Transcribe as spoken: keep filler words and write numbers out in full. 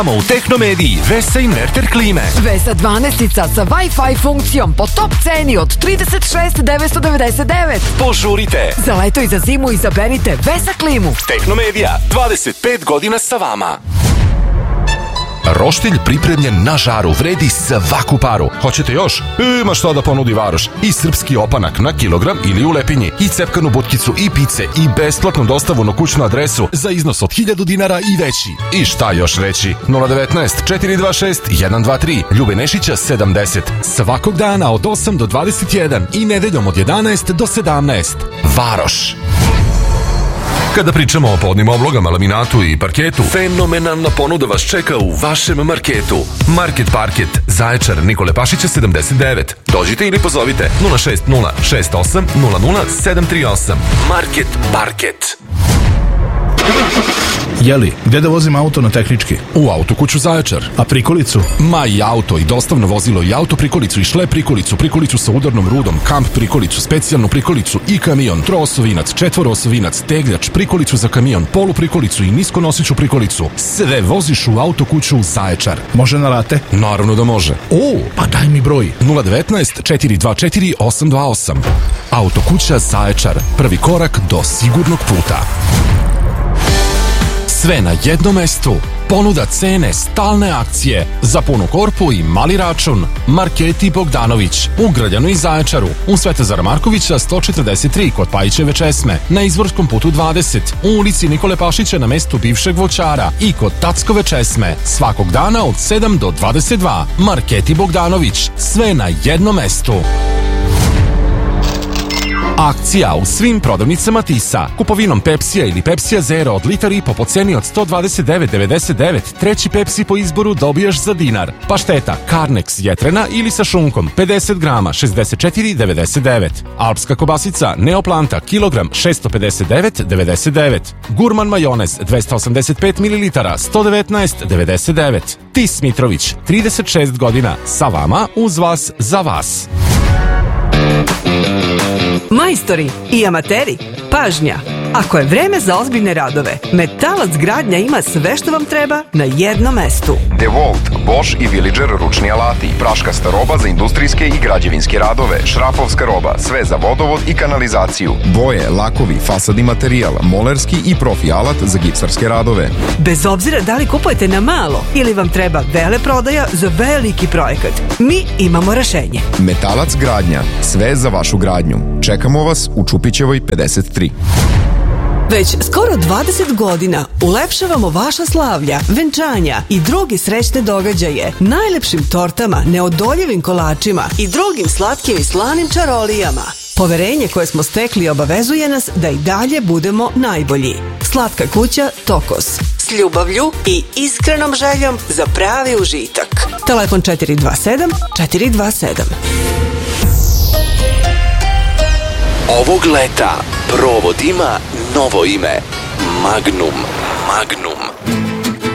U Tehnomediji Vesa inverter klime. Vesa dvanaestica sa Wi-Fi funkcijom po top ceni od trideset šest hiljada devetsto devedeset devet. Požurite! Za leto i za zimu izaberite Vesa klimu. Tehnomedija, dvadeset pet godina sa vama. Roštilj pripremljen na žaru vredi svaku paru. Hoćete još? Ima šta da ponudi Varoš. I srpski opanak na kilogram ili u lepinji, i cepkanu butkicu, i pice, i besplatnu dostavu na kućnu adresu za iznos od hiljadu dinara i veći. I šta još reći? nula devetnaest četiri dva šest jedan dva tri, Ljube Nešića sedamdeset. Svakog dana od osam do dvadeset jedan i nedeljom od jedanaest do sedamnaest. Varoš. Kada pričamo o podnim oblogama, laminatu i parketu, fenomenalna ponuda vas čeka u vašem marketu. Market Parket, Zaječar, Nikole Pašića sedamdeset devet. Dođite ili pozovite nula šest nula šest osam nula nula sedam tri osam. Market Parket. Jeli, gde da vozim auto na tehnički? U Autokuću Zaječar. A prikolicu? Ma i auto, i dostavno vozilo, i auto prikolicu, i šlep prikolicu, prikolicu sa udarnom rudom, kamp prikolicu, specijalnu prikolicu, i kamion, troosovinac, četvoroosovinac, tegljač, prikolicu za kamion, polu prikolicu i niskonosiću prikolicu. Sve voziš u Autokuću Zaječar. Može na rate? Naravno da može. O, pa daj mi broj. nula devetnaest četiri dva četiri osam dva osam. Autokuća Zaječar. Prvi korak do sigurnog puta. Sve na jednom mestu. Ponuda, cene, stalne akcije. Za punu korpu i mali račun. Marketi Bogdanović. U Graljanu i Zaječaru. U Svetozara Markovića sto četrdeset tri kod Pajićeve česme. Na Izvorskom putu dvadeset. U ulici Nikole Pašića na mestu bivšeg voćara. I kod Tackove česme. Svakog dana od sedam do dvadeset dva. Marketi Bogdanović. Sve na jednom mestu. Akcija u svim prodavnicama Tisa. Kupovinom Pepsija ili Pepsija Zero od litar i po po ceni od sto dvadeset devet devedeset devet. Treći Pepsi po izboru dobijaš za dinar. Pašteta Carnex jetrena ili sa šunkom pedeset grama šezdeset četiri devedeset devet. Alpska kobasica Neoplanta kilogram šesto pedeset devet devedeset devet. Gurman majonez dvesta osamdeset pet mililitara sto devetnaest devedeset devet. Tis Mitrović trideset šest godina sa vama, uz vas, za vas. Majstori i amateri, pažnja! Ako je vreme za ozbiljne radove, Metalac Gradnja ima sve što vam treba na jednom mestu. DeWalt, Bosch i Villager ručni alati, praškasta roba za industrijske i građevinske radove, šrafovska roba, sve za vodovod i kanalizaciju, boje, lakovi, fasadni materijal, molerski i profi alat za gipsarske radove. Bez obzira da li kupujete na malo ili vam treba veleprodaja za veliki projekat, mi imamo rešenje. Metalac Gradnja, sve za vašu gradnju. Čekamo vas u Čupićevoj pedeset tri. Već skoro dvadeset godina ulepšavamo vaša slavlja, venčanja i druge srećne događaje najlepšim tortama, neodoljivim kolačima i drugim slatkim i slanim čarolijama. Poverenje koje smo stekli obavezuje nas da i dalje budemo najbolji. Slatka kuća Tokos. S ljubavlju i iskrenom željom za pravi užitak. Telefon četiri dva sedam četiri dva sedam. Ovog leta provod ima novo ime. Magnum. Magnum.